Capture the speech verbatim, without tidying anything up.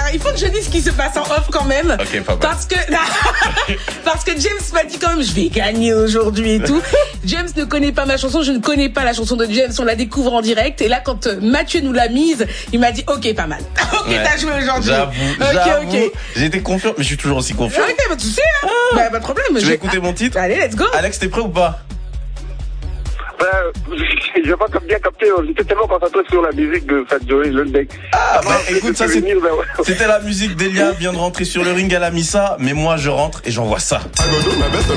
il faut que je dise ce qui se passe en off quand même. Ok, pas mal. Parce que, parce que James m'a dit quand même, je vais gagner aujourd'hui et tout. James ne connaît pas ma chanson, je ne connais pas la chanson de James, on la découvre en direct. Et là, quand Mathieu nous l'a mise, il m'a dit, ok, pas mal. Ok, Ouais. t'as joué aujourd'hui. J'avoue, Ok, j'avoue. ok. J'étais confiant, mais je suis toujours aussi confiant. Ok, bah tu sais, hein. Bah, pas de problème. Tu Je- vas écouter mon titre? Allez, let's go. Alex, t'es prêt ou pas? Ben, je vais pas comme bien capter, j'étais tellement concentré sur la musique de Fat Joey, le deck. Ah, bah écoute, ça c'est- c'était la musique d'Elia, vient de rentrer sur le ring, elle a mis ça, mais moi je rentre et j'envoie ça. I go do my best to